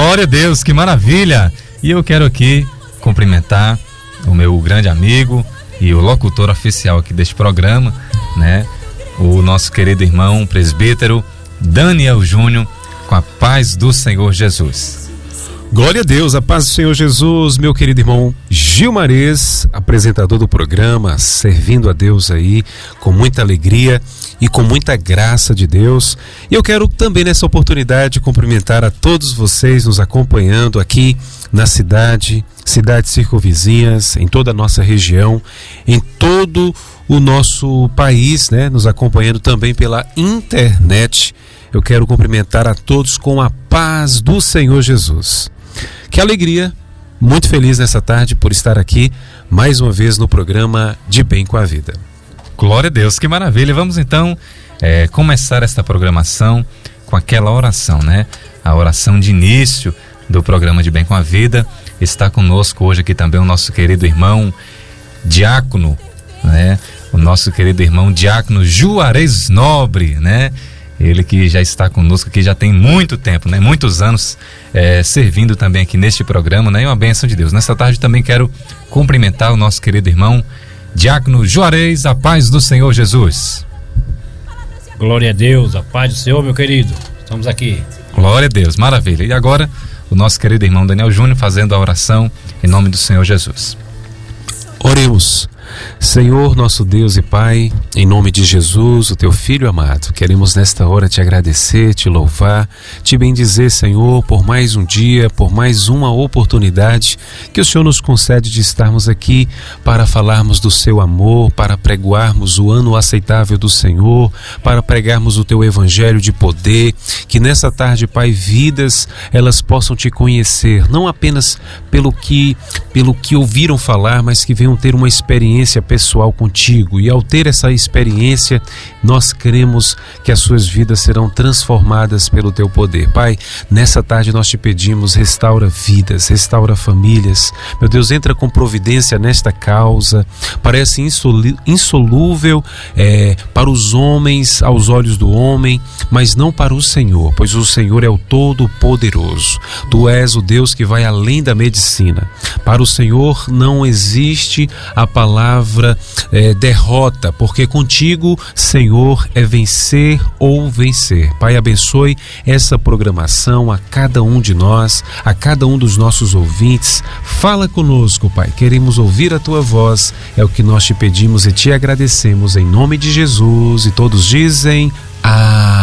Glória a Deus, que maravilha! E eu quero aqui cumprimentar o meu grande amigo e o locutor oficial aqui deste programa, né? O nosso querido irmão presbítero Daniel Júnior, com a paz do Senhor Jesus. Glória a Deus, a paz do Senhor Jesus, meu querido irmão Gilmarez, apresentador do programa, servindo a Deus aí com muita alegria e com muita graça de Deus. E eu quero também nessa oportunidade cumprimentar a todos vocês nos acompanhando aqui na cidades circunvizinhas, em toda a nossa região, em todo o nosso país, né? Nos acompanhando também pela internet. Eu quero cumprimentar a todos com a paz do Senhor Jesus. Que alegria, muito feliz nessa tarde por estar aqui mais uma vez no programa De Bem com a Vida. Glória a Deus, que maravilha. Vamos então começar esta programação com aquela oração, né? A oração de início do programa De Bem com a Vida. Está conosco hoje aqui também o nosso querido irmão diácono, né? O nosso querido irmão diácono Juarez Nobre, né? Ele que já está conosco aqui já tem muito tempo, né? Muitos anos servindo também aqui neste programa, né? E uma bênção de Deus. Nessa tarde também quero cumprimentar o nosso querido irmão diácono Juarez, a paz do Senhor Jesus. Glória a Deus, a paz do Senhor, meu querido. Estamos aqui. Glória a Deus, maravilha. E agora o nosso querido irmão Daniel Júnior fazendo a oração em nome do Senhor Jesus. Oremos. Senhor, nosso Deus e Pai, em nome de Jesus, o teu Filho amado, queremos nesta hora te agradecer, te louvar, te bendizer, Senhor, por mais um dia, por mais uma oportunidade que o Senhor nos concede de estarmos aqui para falarmos do seu amor, para pregoarmos o ano aceitável do Senhor, para pregarmos o teu evangelho de poder, que nessa tarde, Pai, vidas, elas possam te conhecer, não apenas pelo que ouviram falar, mas que venham ter uma experiência pessoal contigo, e ao ter essa experiência nós cremos que as suas vidas serão transformadas pelo teu poder. Pai, nessa tarde nós te pedimos, restaura vidas, restaura famílias, meu Deus, entra com providência nesta causa, parece insolúvel para os homens, aos olhos do homem, mas não para o Senhor, pois o Senhor é o Todo-Poderoso, tu és o Deus que vai além da medicina. Para o Senhor não existe a palavra derrota, porque contigo, Senhor, é vencer ou vencer. Pai, abençoe essa programação a cada um de nós, a cada um dos nossos ouvintes. Fala conosco, Pai, queremos ouvir a tua voz, é o que nós te pedimos e te agradecemos em nome de Jesus, e todos dizem amém.